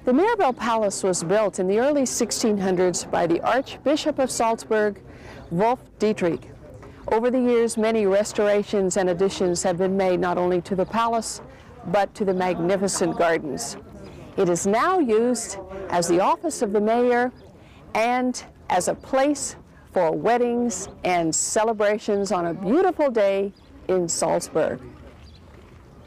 The Mirabell Palace was built in the early 1600s by the Archbishop of Salzburg, Wolf Dietrich. Over the years, many restorations and additions have been made not only to the palace, but to the magnificent gardens. It is now used as the office of the mayor and as a place for weddings and celebrations on a beautiful day in Salzburg.